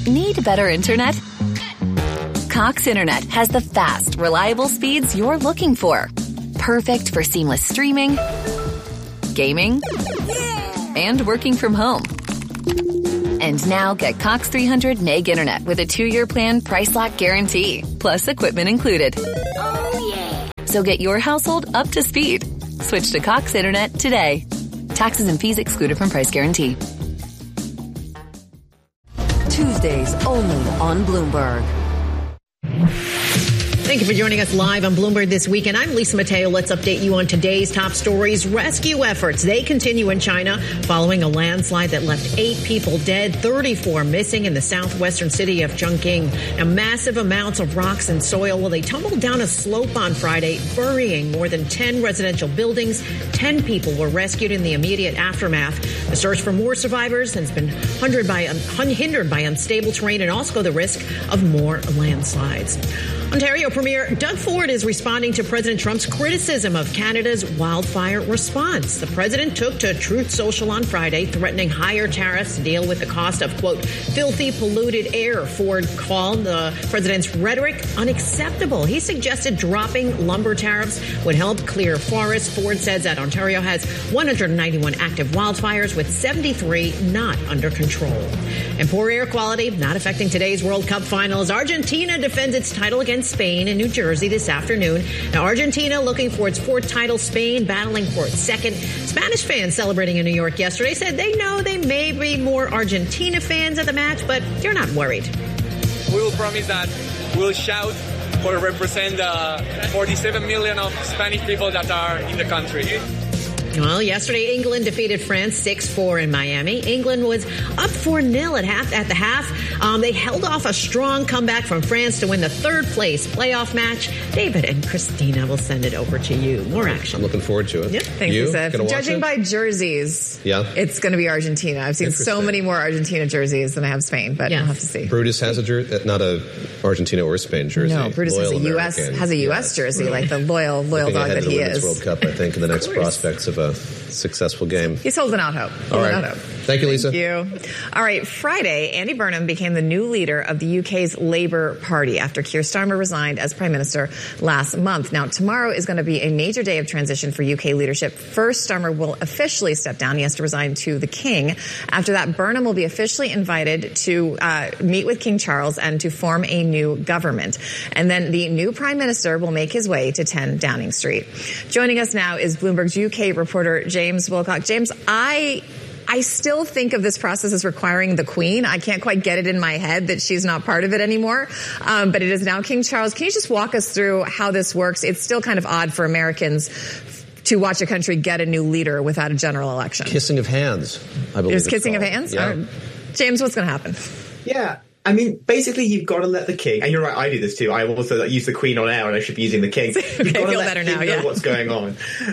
Need better internet? Cox Internet has the fast, reliable speeds you're looking for. Perfect for seamless streaming, gaming, and working from home. And now get Cox 300 meg internet with a 2-year plan price lock guarantee, plus equipment included. Oh, yeah. So get your household up to speed. Switch to Cox Internet today. Taxes and fees excluded from price guarantee. Tuesdays only on Bloomberg. Thank you for joining us live on Bloomberg This Weekend. I'm Lisa Mateo. Let's update you on today's top stories. Rescue efforts, they continue in China following a landslide that left 8 people dead, 34 missing in the southwestern city of Chongqing. Now, massive amounts of rocks and soil, well, they tumbled down a slope on Friday, burying more than 10 residential buildings. 10 people were rescued in the immediate aftermath. The search for more survivors has been hindered by unstable terrain and also the risk of more landslides. Ontario Premier Doug Ford is responding to President Trump's criticism of Canada's wildfire response. The president took to Truth Social on Friday, threatening higher tariffs to deal with the cost of, quote, filthy, polluted air. Ford called the president's rhetoric unacceptable. He suggested dropping lumber tariffs would help clear forests. Ford says that Ontario has 191 active wildfires, with 73 not under control. And poor air quality not affecting today's World Cup finals. Argentina defends its title against Spain in New Jersey this afternoon. Now, Argentina looking for its 4th title, Spain battling for its 2nd. Spanish fans celebrating in New York yesterday said they know they may be more Argentina fans at the match, but they're not worried. We will promise that we'll shout for represent the 47 million of Spanish people that are in the country. Well, yesterday, England defeated France 6-4 in Miami. England was up 4-0 at the half. They held off a strong comeback from France to win the 3rd place playoff match. David and Christina will send it over to you. More action. I'm looking forward to it. Yep. Thanks, Lisa. Judging by jerseys, it's going to be Argentina. I've seen so many more Argentina jerseys than I have Spain, but we'll have to see. Brutus has a jersey, not a Argentina or Spain jersey. No, Brutus has a U.S. jersey, like the loyal dog that he is. World Cup, I think, in the next prospects of a successful game. He's holding out hope. All right. Thank you, Lisa. Thank you. All right. Friday, Andy Burnham became the new leader of the UK's Labour Party after Keir Starmer resigned as Prime Minister last month. Now, tomorrow is going to be a major day of transition for UK leadership. First, Starmer will officially step down. He has to resign to the King. After that, Burnham will be officially invited to meet with King Charles and to form a new government. And then the new Prime Minister will make his way to 10 Downing Street. Joining us now is Bloomberg's UK reporter, James Wilcock. James, I still think of this process as requiring the Queen. I can't quite get it in my head that she's not part of it anymore. But it is now King Charles. Can you just walk us through how this works? It's still kind of odd for Americans to watch a country get a new leader without a general election. Kissing of hands, I believe. There's kissing of hands? Yeah. James, what's going to happen? Yeah. I mean, basically, you've got to let the king, and you're right, I do this too. I also use the Queen on air, and I should be using the king. You've got to let the king know what's going on.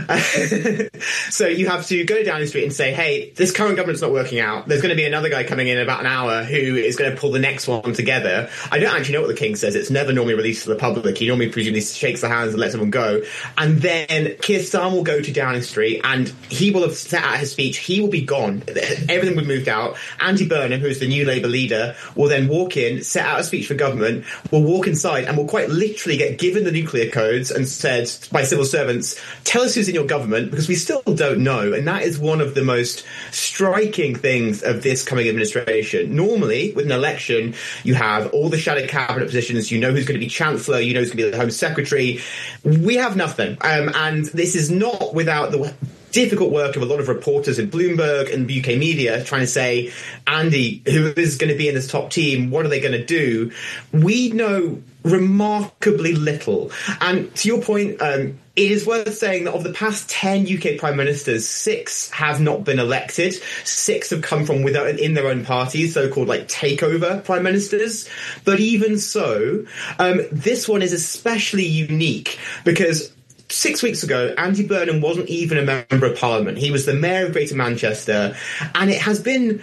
So you have to go to Downing Street and say, hey, this current government's not working out. There's going to be another guy coming in about an hour who is going to pull the next one together. I don't actually know what the king says. It's never normally released to the public. He normally presumably shakes the hands and lets everyone go. And then Keir Starmer will go to Downing Street, and he will have set out his speech. He will be gone. Everything will be moved out. Andy Burnham, who is the new Labour leader, will then walk in, set out a speech for government, will walk inside and will quite literally get given the nuclear codes and said by civil servants, tell us who's in your government, because we still don't know. And that is one of the most striking things of this coming administration. Normally, with an election, you have all the shadow cabinet positions, you know who's going to be Chancellor, you know who's going to be the Home Secretary. We have nothing. And this is not without the difficult work of a lot of reporters in Bloomberg and UK media trying to say, Andy, who is going to be in this top team, what are they going to do? We know remarkably little. And to your point, it is worth saying that of the past 10 UK prime ministers, 6 have not been elected. 6 have come from in their own parties, so-called like takeover prime ministers. But even so, this one is especially unique because 6 weeks ago, Andy Burnham wasn't even a member of Parliament. He was the mayor of Greater Manchester, and it has been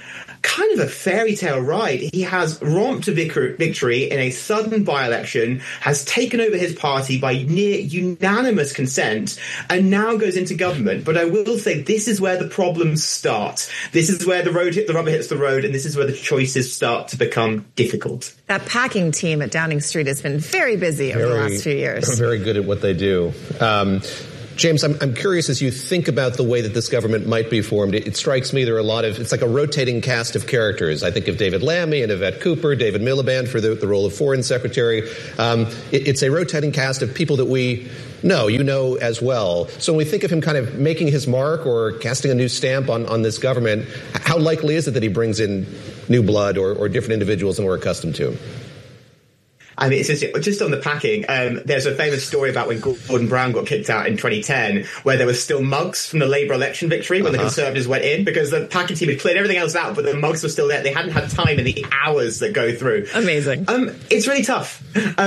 kind of a fairy tale ride. He has romped to victory in a sudden by-election, has taken over his party by near unanimous consent, and now goes into government. But I will say this is where the problems start. This is where the rubber hits the road, and this is where the choices start to become difficult. That packing team at Downing Street has been very busy over the last few years. Very good at what they do. James, I'm curious, as you think about the way that this government might be formed, it strikes me there are a lot of, it's like a rotating cast of characters. I think of David Lammy and Yvette Cooper, David Miliband for the role of Foreign Secretary. It's a rotating cast of people that we know, you know as well. So when we think of him kind of making his mark or casting a new stamp on this government, how likely is it that he brings in new blood or different individuals than we're accustomed to? I mean, it's just on the packing. There's a famous story about when Gordon Brown got kicked out in 2010, where there were still mugs from the Labour election victory when the Conservatives went in, because the packing team had cleared everything else out, but the mugs were still there. They hadn't had time in the hours that go through. Amazing. It's really tough.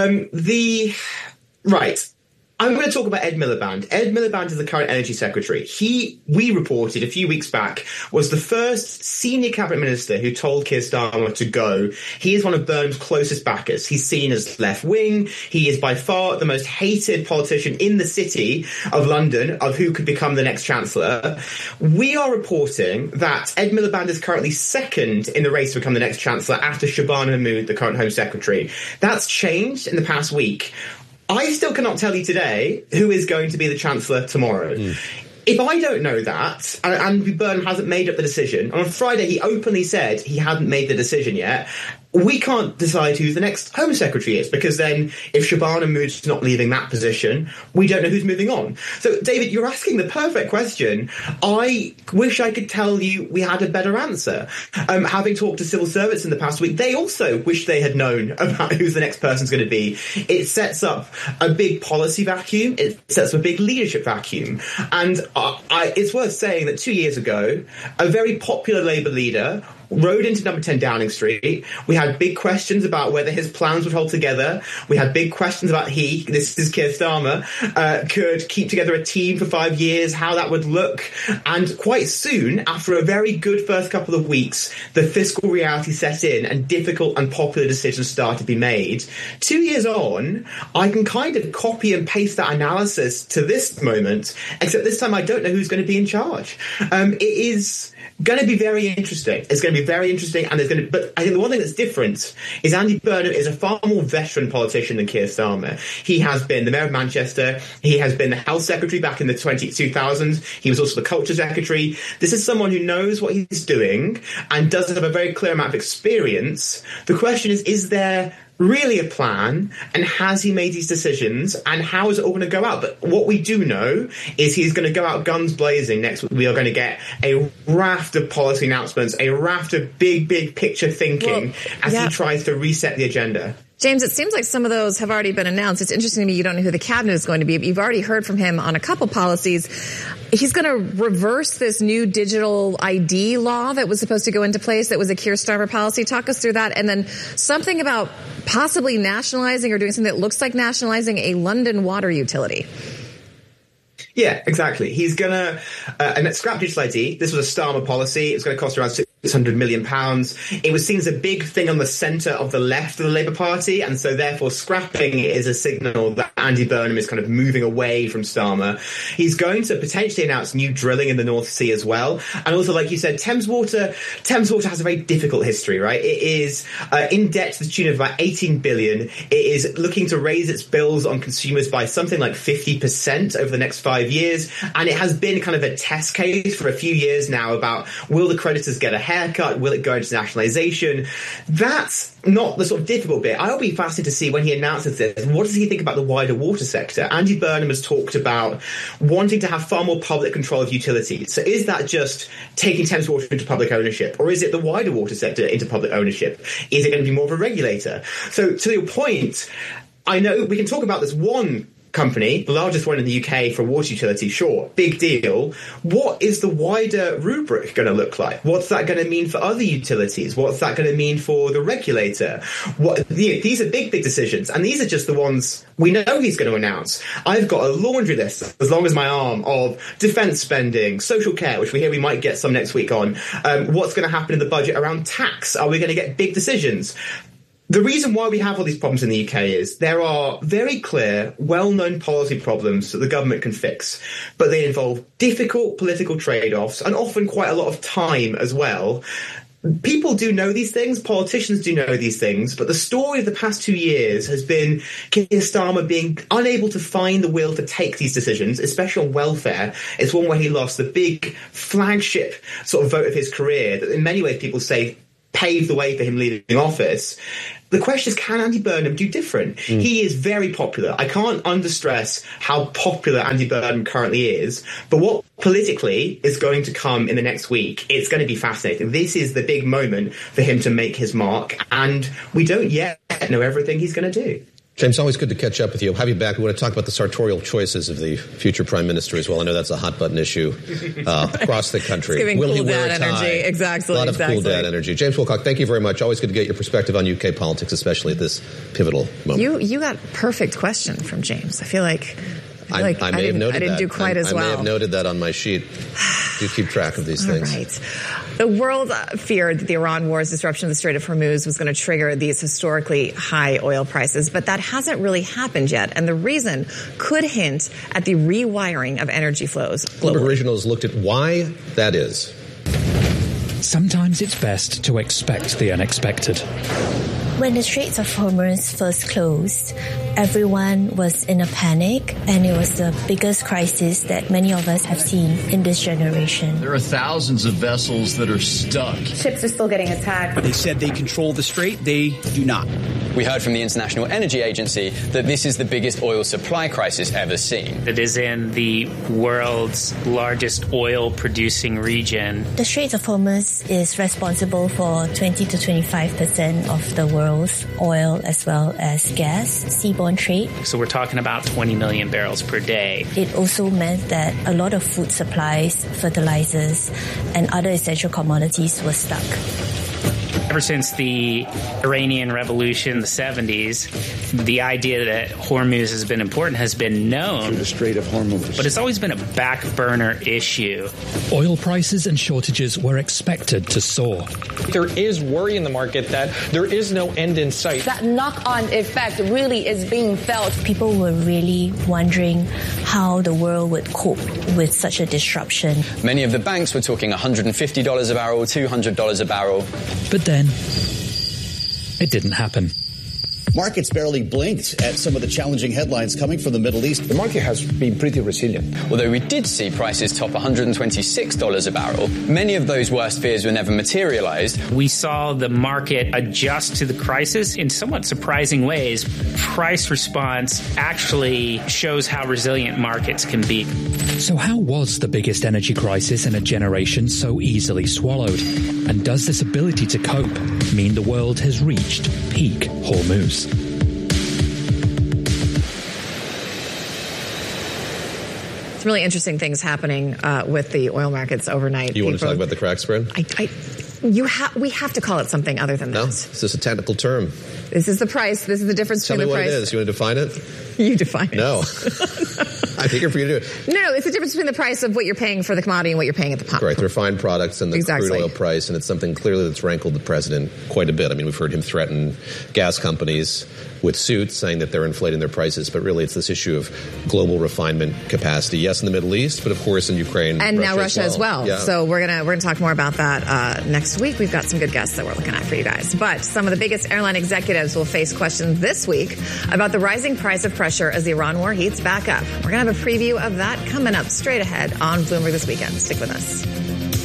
I'm going to talk about Ed Miliband. Ed Miliband is the current Energy Secretary. We reported a few weeks back, was the first senior cabinet minister who told Keir Starmer to go. He is one of Burnham's closest backers. He's seen as left-wing. He is by far the most hated politician in the city of London of who could become the next Chancellor. We are reporting that Ed Miliband is currently second in the race to become the next Chancellor after Shabana Mahmood, the current Home Secretary. That's changed in the past week. I still cannot tell you today who is going to be the Chancellor tomorrow. If I don't know that, and Burnham hasn't made up the decision, on Friday he openly said he hadn't made the decision yet, we can't decide who the next Home Secretary is, because then if Shabana Mahmood's not leaving that position, we don't know who's moving on. So, David, you're asking the perfect question. I wish I could tell you we had a better answer. Having talked to civil servants in the past week, they also wish they had known about who the next person's going to be. It sets up a big policy vacuum. It sets up a big leadership vacuum. And it's worth saying that 2 years ago, a very popular Labour leader rode into number 10 Downing Street. We had big questions about whether his plans would hold together. We had big questions about this is Keir Starmer, could keep together a team for 5 years, how that would look. And quite soon, after a very good first couple of weeks, the fiscal reality set in and difficult and popular decisions started to be made. 2 years on, I can kind of copy and paste that analysis to this moment, except this time I don't know who's going to be in charge. It is going to be very interesting. It's going to be very interesting, and but I think the one thing that's different is Andy Burnham is a far more veteran politician than Keir Starmer. He has been the Mayor of Manchester. He has been the Health Secretary back in the 2000s. He was also the Culture Secretary. This is someone who knows what he's doing and does have a very clear amount of experience. The question is there really a plan, and has he made these decisions, and how is it all going to go out? But what we do know is he's going to go out guns blazing next week. We are going to get a raft of policy announcements, a raft of big picture thinking as he tries to reset the agenda. James, it seems like some of those have already been announced. It's interesting to me you don't know who the cabinet is going to be, but you've already heard from him on a couple policies. He's going to reverse this new digital ID law that was supposed to go into place that was a Keir Starmer policy. Talk us through that. And then something about possibly nationalizing or doing something that looks like nationalizing a London water utility. Yeah, exactly. He's going to scrap digital ID. This was a Starmer policy. It's going to cost around £600 million. It was seen as a big thing on the centre of the left of the Labour Party, and so therefore scrapping it is a signal that Andy Burnham is kind of moving away from Starmer. He's going to potentially announce new drilling in the North Sea as well. And also, like you said, Thames Water has a very difficult history, right? It is in debt to the tune of about 18 billion. It is looking to raise its bills on consumers by something like 50% over the next 5 years. And it has been kind of a test case for a few years now about, will the creditors get a haircut? Will it go into nationalisation? That's not the sort of difficult bit. I'll be fascinated to see when he announces this, what does he think about the wider water sector? Andy Burnham has talked about wanting to have far more public control of utilities. So is that just taking Thames Water into public ownership? Or is it the wider water sector into public ownership? Is it going to be more of a regulator? So to your point, I know we can talk about this one company, the largest one in the UK for a water utility, sure, big deal. What is the wider rubric going to look like? What's that going to mean for other utilities? What's that going to mean for the regulator? These are big decisions, and these are just the ones we know he's going to announce. I've got a laundry list as long as my arm of defence spending, social care, which we hear we might get some next week on, what's going to happen in the budget around tax. Are we going to get big decisions? The reason why we have all these problems in the UK is there are very clear, well-known policy problems that the government can fix, but they involve difficult political trade-offs and often quite a lot of time as well. People do know these things, politicians do know these things, but the story of the past 2 years has been Keir Starmer being unable to find the will to take these decisions, especially on welfare. It's one where he lost the big flagship sort of vote of his career that in many ways people say paved the way for him leaving office. The question is, can Andy Burnham do different? He is very popular. I can't understress how popular Andy Burnham currently is. But what politically is going to come in the next week, it's going to be fascinating. This is the big moment for him to make his mark. And we don't yet know everything he's going to do. James, always good to catch up with you. I'll have you back. We want to talk about the sartorial choices of the future prime minister as well. I know that's a hot button issue across the country. It's giving Will cool he wear dad a tie? energy. Exactly. A lot of cool dad energy. James Wilcock, thank you very much. Always good to get your perspective on UK politics, especially at this pivotal moment. You got a perfect question from James. I feel like I may have noted that. I didn't do quite as well. I may have noted that on my sheet. Do keep track of these things. All right. The world feared that the Iran war's disruption of the Strait of Hormuz was going to trigger these historically high oil prices, but that hasn't really happened yet. And the reason could hint at the rewiring of energy flows globally. Bloomberg Regional has looked at why that is. Sometimes it's best to expect the unexpected. When the Straits of Hormuz first closed, everyone was in a panic, and it was the biggest crisis that many of us have seen in this generation. There are thousands of vessels that are stuck. Ships are still getting attacked. They said they control the strait. They do not. We heard from the International Energy Agency that this is the biggest oil supply crisis ever seen. It is in the world's largest oil-producing region. The Straits of Hormuz is responsible for 20 to 25% of the world's oil as well as gas, seaborne trade. So we're talking about 20 million barrels per day. It also meant that a lot of food supplies, fertilizers, and other essential commodities were stuck. Ever since the Iranian Revolution, the 70s, the idea that Hormuz has been important has been known. Through the Strait of Hormuz. But it's always been a back burner issue. Oil prices and shortages were expected to soar. There is worry in the market that there is no end in sight. That knock-on effect really is being felt. People were really wondering how the world would cope with such a disruption. Many of the banks were talking $150 a barrel, $200 a barrel. But then, it didn't happen. Markets barely blinked at some of the challenging headlines coming from the Middle East. The market has been pretty resilient. Although we did see prices top $126 a barrel, many of those worst fears were never materialized. We saw the market adjust to the crisis in somewhat surprising ways. Price response actually shows how resilient markets can be. So how was the biggest energy crisis in a generation so easily swallowed? And does this ability to cope mean the world has reached peak Hormuz? Really interesting things happening with the oil markets overnight. You want to talk about the crack spread? We have to call it something other than that. No, it's just a technical term. This is the price. This is the difference between the price. Tell me what it is. You want to define it? You define it. No. I'm eager for you to do it. No, it's the difference between the price of what you're paying for the commodity and what you're paying at the pump. Right, the refined products and the crude oil price, and it's something clearly that's rankled the president quite a bit. I mean, we've heard him threaten gas companies with suits saying that they're inflating their prices, but really it's this issue of global refinement capacity. Yes, in the Middle East, but of course in Ukraine and now Russia as well. Yeah. So we're gonna talk more about that next week. We've got some good guests that we're looking at for you guys. But some of the biggest airline executives will face questions this week about the rising price of pressure as the Iran war heats back up. We're gonna have a preview of that coming up straight ahead on Bloomberg This Weekend. Stick with us.